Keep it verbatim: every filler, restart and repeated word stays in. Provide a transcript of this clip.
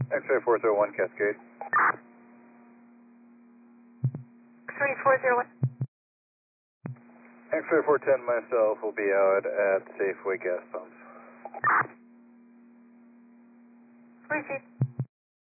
X-ray four zero one Cascade. X-ray four zero one. X-ray four ten, myself will be out at Safeway gas pumps. Receive.